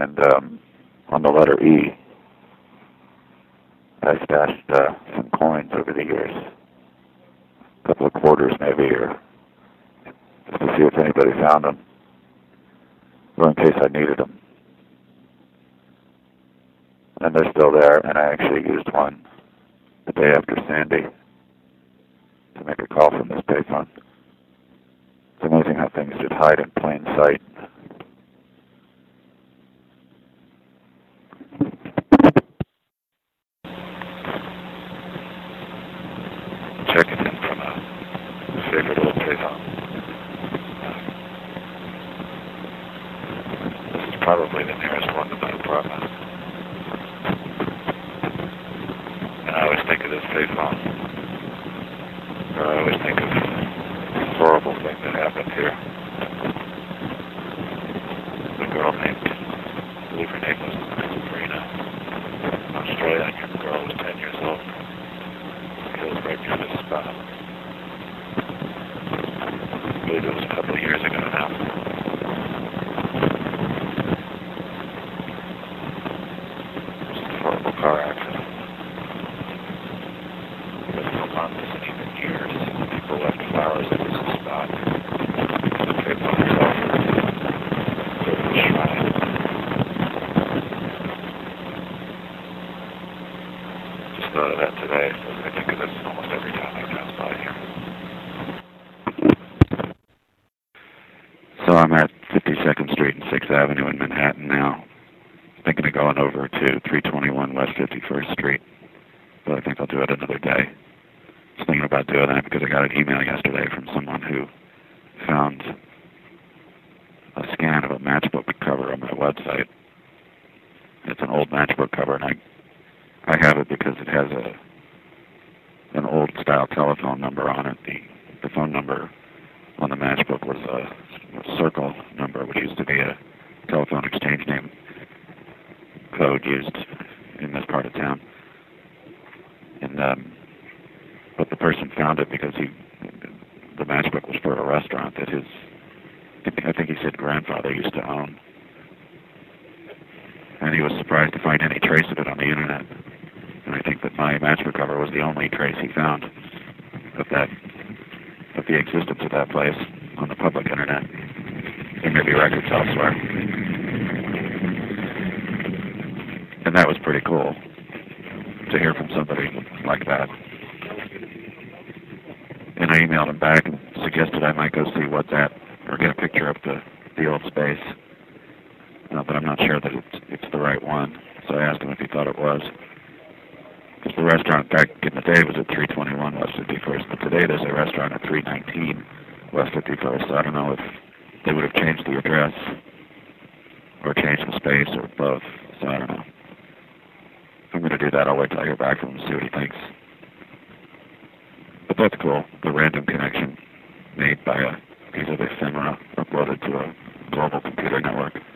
And on the letter E, I stashed some coins over the years, a couple of quarters maybe, or just to see if anybody found them, or in case I needed them. And they're still there, and I actually used one the day after Sandy to make a call from this payphone. It's amazing how things just hide in plain sight. Checking in from a favorite old payphone. This is probably the nearest one to my apartment. And I always think of this payphone, or I always think of this horrible thing that happened here. The girl named, I believe her name was Sabrina, an Australian young girl who was 10 years old. Killed right near this spot. I believe it was a couple of years ago now. It was a horrible car accident. But for months and even years, people left flowers at this spot. The payphone itself sort of a shrine. Just thought of that today, so I think of this almost every time I pass by here. So I'm at 52nd Street and 6th Avenue in Manhattan now. Thinking of going over to 321 West 51st Street, but I think I'll do it another day. I was thinking about doing that because I got an email yesterday from someone who found a scan of a matchbook cover on my website. It's an old matchbook cover, and I have it because it has an old style telephone number on it. The phone number on the matchbook was a circle number, which used to be a telephone exchange name code used in this part of town. And but the person found it because the matchbook was for a restaurant that I think he said grandfather used to own. And he was surprised to find any trace of it on the internet. And I think that my matchbook cover was the only trace he found of the existence of that place on the public internet. There may be records elsewhere. And that was pretty cool to hear from somebody like that. And I emailed him back and suggested I might go see what's at, or get a picture of the old space. But I'm not sure that it's the right one. So I asked him if he thought it was. Because the restaurant back in the day was at 321 West 51st, but today there's a restaurant at 319 West 51st. So I don't know if they would have changed the address, or changed the space, or both. So I don't know. If I'm going to do that, I'll wait till I hear back from him and see what he thinks. But that's cool. The random connection made by a piece of ephemera uploaded to a global computer network.